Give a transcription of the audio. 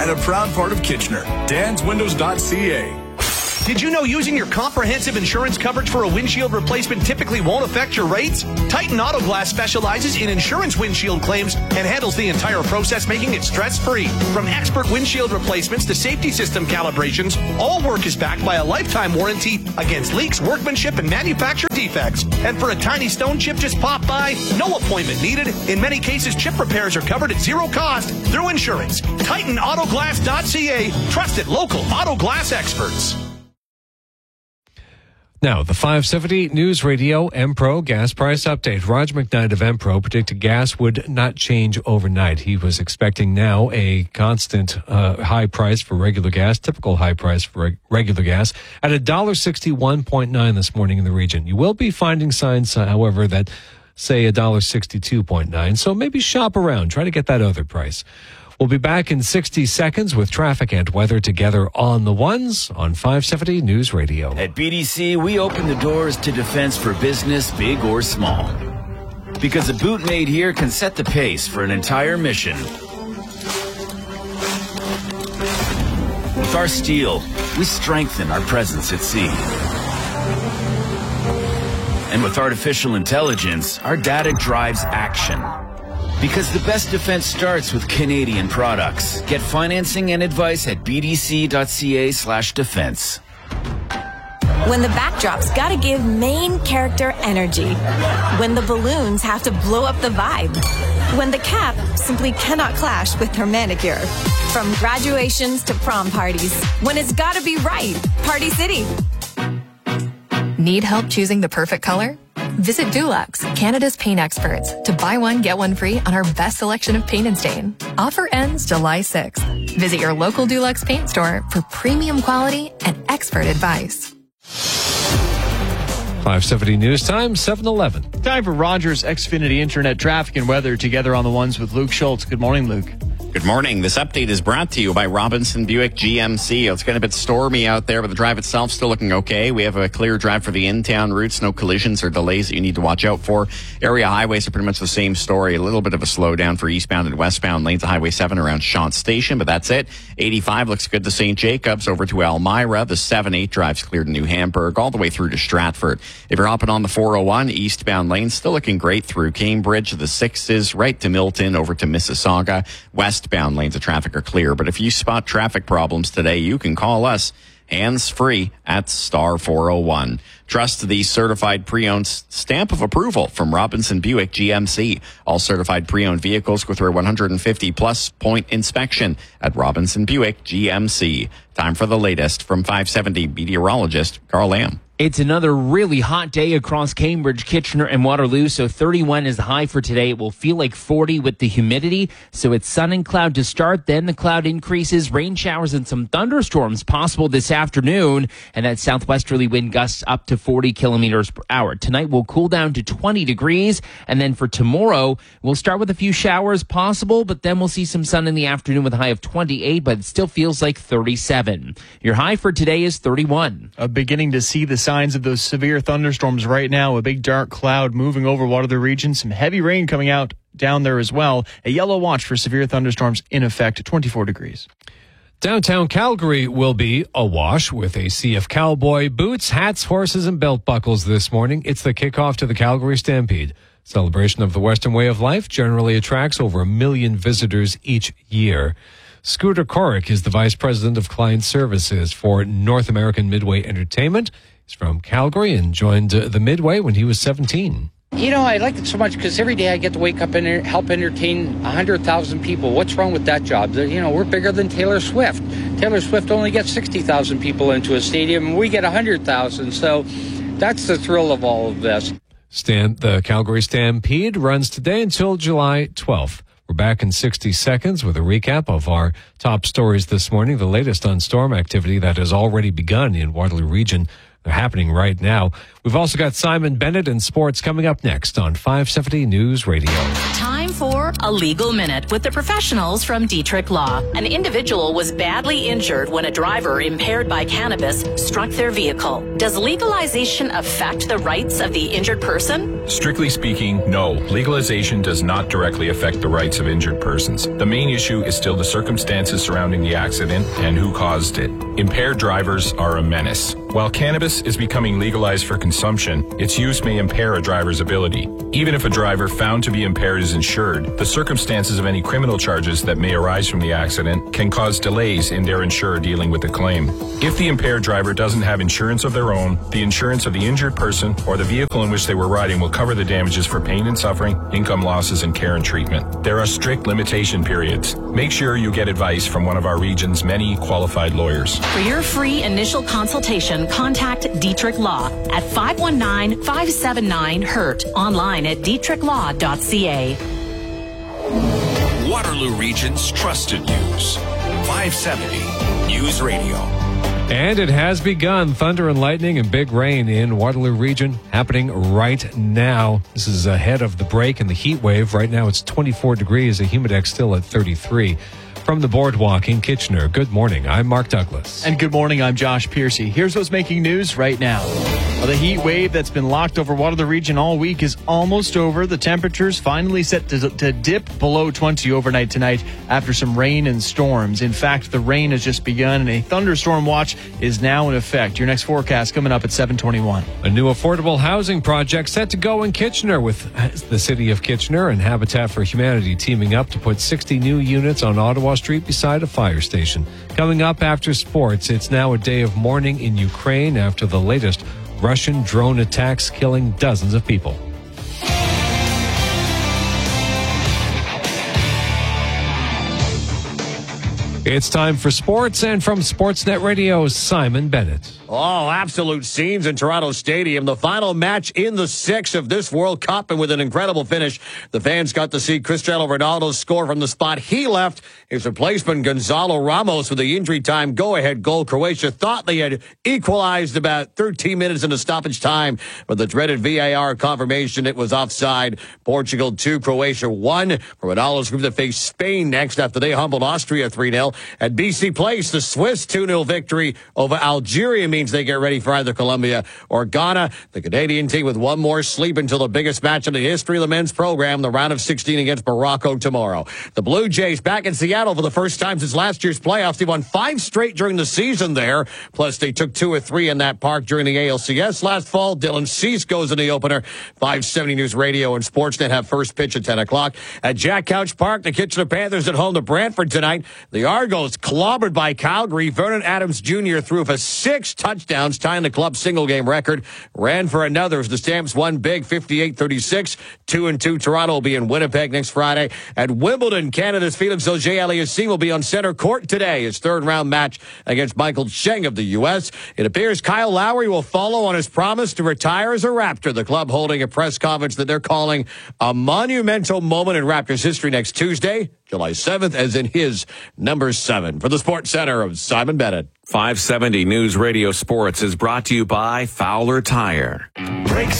and a proud part of Kitchener. danswindows.ca. Did you know using your comprehensive insurance coverage for a windshield replacement typically won't affect your rates? Titan Auto Glass specializes in insurance windshield claims and handles the entire process, making it stress-free. From expert windshield replacements to safety system calibrations, all work is backed by a lifetime warranty against leaks, workmanship, and manufacturer defects. And for a tiny stone chip just pop by, no appointment needed. In many cases, chip repairs are covered at zero cost through insurance. TitanAutoGlass.ca. Trusted local auto glass experts. Now, the 570 News Radio Empro gas price update. Roger McKnight of Empro predicted gas would not change overnight. He was expecting now a constant high price for regular gas, typical high price for regular gas, at $1.61.9 this morning in the region. You will be finding signs, however, that say $1.62.9. So maybe shop around. Try to get that other price. We'll be back in 60 seconds with traffic and weather together on the ones on 570 News Radio. At BDC, we open the doors to defense for business, big or small. Because a boot made here can set the pace for an entire mission. With our steel, we strengthen our presence at sea. And with artificial intelligence, our data drives action. Because the best defense starts with Canadian products. Get financing and advice at bdc.ca/defense. When the backdrop's gotta give main character energy. When the balloons have to blow up the vibe. When the cap simply cannot clash with her manicure. From graduations to prom parties. When it's gotta be right. Party City. Need help choosing the perfect color? Visit Dulux, Canada's paint experts, to buy one, get one free on our best selection of paint and stain. Offer ends July 6th. Visit your local Dulux paint store for premium quality and expert advice. 570 News Time, 7:11. Time for Rogers Xfinity Internet traffic and weather together on the ones with Luke Schultz. Good morning, Luke. Good morning. This update is brought to you by Robinson Buick GMC. It's getting a bit stormy out there, but the drive itself still looking okay. We have a clear drive for the in-town routes. No collisions or delays that you need to watch out for. Area highways are pretty much the same story. A little bit of a slowdown for eastbound and westbound lanes of Highway 7 around Shant Station, but that's it. 85 looks good to St. Jacobs over to Elmira. The 7-8 drive's clear to New Hamburg all the way through to Stratford. If you're hopping on the 401, eastbound lanes still looking great through Cambridge. The 6s right to Milton over to Mississauga. Westbound lanes of traffic are clear, but if you spot traffic problems today, you can call us hands-free at star 401. Trust the certified pre-owned stamp of approval from Robinson Buick GMC. All certified pre-owned vehicles with their 150-plus point inspection at Robinson Buick GMC. Time for the latest from 570 meteorologist Carl Lamb. It's another really hot day across Cambridge, Kitchener, and Waterloo. So 31 is the high for today. It will feel like 40 with the humidity. So it's sun and cloud to start. Then the cloud increases, rain showers and some thunderstorms possible this afternoon. And that southwesterly wind gusts up to 40 kilometers per hour. Tonight will cool down to 20 degrees. And then for tomorrow, we'll start with a few showers possible, but then we'll see some sun in the afternoon with a high of 28, but it still feels like 37. Your high for today is 31. Beginning to see the signs of those severe thunderstorms right now. A big dark cloud moving over Waterloo region. Some heavy rain coming out down there as well. A yellow watch for severe thunderstorms in effect at 24 degrees. Downtown Calgary will be awash with a sea of cowboy boots, hats, horses, and belt buckles this morning. It's the kickoff to the Calgary Stampede. Celebration of the Western way of life generally attracts over 1 million visitors each year. Scooter Korick is the Vice President of Client Services for North American Midway Entertainment. He's from Calgary and joined the Midway when he was 17. You know, I like it so much because every day I get to wake up and help entertain 100,000 people. What's wrong with that job? You know, we're bigger than Taylor Swift. Taylor Swift only gets 60,000 people into a stadium, and we get 100,000. So that's the thrill of all of this. The Calgary Stampede runs today until July 12th. We're back in 60 seconds with a recap of our top stories this morning. The latest on storm activity that has already begun in Waterloo region. They're happening right now. We've also got Simon Bennett and sports coming up next on 570 News Radio. Time for a legal minute with the professionals from Dietrich Law. An individual was badly injured when a driver impaired by cannabis struck their vehicle. Does legalization affect the rights of the injured person? Strictly speaking, no. Legalization does not directly affect the rights of injured persons. The main issue is still the circumstances surrounding the accident and who caused it. Impaired drivers are a menace. While cannabis is becoming legalized for consumption, its use may impair a driver's ability. Even if a driver found to be impaired is insured, the circumstances of any criminal charges that may arise from the accident can cause delays in their insurer dealing with the claim. If the impaired driver doesn't have insurance of their own, the insurance of the injured person or the vehicle in which they were riding will cover the damages for pain and suffering, income losses, and care and treatment. There are strict limitation periods. Make sure you get advice from one of our region's many qualified lawyers. For your free initial consultation, contact Dietrich Law at 519-579-HURT, online at dietrichlaw.ca. Waterloo Region's trusted news. 570 News Radio. And it has begun. Thunder and lightning and big rain in Waterloo Region happening right now. This is ahead of the break and the heat wave. Right now it's 24 degrees, the Humidex still at 33. From the Boardwalk in Kitchener, good morning. I'm Mark Douglas. And good morning, I'm Josh Piercy. Here's what's making news right now. Well, the heat wave that's been locked over Waterloo Region all week is almost over. The temperatures finally set to dip below 20 overnight tonight after some rain and storms. In fact, the rain has just begun and a thunderstorm watch is now in effect. Your next forecast coming up at 7:21. A new affordable housing project set to go in Kitchener with the City of Kitchener and Habitat for Humanity teaming up to put 60 new units on Ottawa Street beside a fire station. Coming up after sports, it's now a day of mourning in Ukraine after the latest Russian drone attacks killing dozens of people. It's time for sports, and from Sportsnet Radio's Simon Bennett. Oh, absolute scenes in Toronto Stadium. The final match in the 6 of this World Cup, and with an incredible finish, the fans got to see Cristiano Ronaldo score from the spot he left. His replacement, Gonzalo Ramos, with the injury time go-ahead goal. Croatia thought they had equalized about 13 minutes into stoppage time, but the dreaded VAR confirmation it was offside. Portugal 2, Croatia 1. For Ronaldo's group that faced Spain next after they humbled Austria 3-0. At BC Place, the Swiss 2-0 victory over Algeria means they get ready for either Colombia or Ghana. The Canadian team with one more sleep until the biggest match in the history of the men's program, the round of 16 against Morocco tomorrow. The Blue Jays back in Seattle for the first time since last year's playoffs. They won 5 straight during the season there. Plus, they took 2 or 3 in that park during the ALCS last fall. Dylan Cease goes in the opener. 570 News Radio and Sportsnet have first pitch at 10 o'clock. At Jack Couch Park, the Kitchener Panthers at home to Brantford tonight. The Argos clobbered by Calgary. Vernon Adams Jr. threw for 6 touchdowns, tying the club's single-game record. Ran for another as the Stamps won big, 58-36. 2-2 Toronto will be in Winnipeg next Friday. At Wimbledon, Canada's Felix Auger-Aliassime will be on center court today. His third-round match against Michael Cheng of the U.S. It appears Kyle Lowry will follow on his promise to retire as a Raptor. The club holding a press conference that they're calling a monumental moment in Raptors history next Tuesday, July 7th, as in his number 7. For the Sports Center of Simon Bennett. 570 News Radio Sports is brought to you by Fowler Tire. Brakes